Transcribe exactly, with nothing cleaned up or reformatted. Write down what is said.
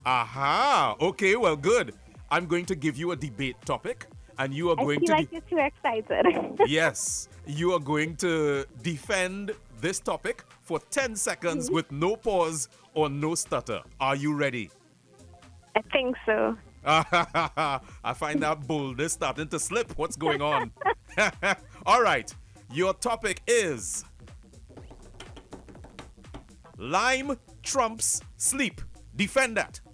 Aha. Okay, well, good. I'm going to give you a debate topic, and you are I going feel to. like De- you're too excited. yes, you are going to defend this topic for ten seconds Mhm. with no pause or no stutter. Are you ready? I think so. I find that boldness starting to slip. What's going on? All right. Your topic is lime trumps sleep. Defend that.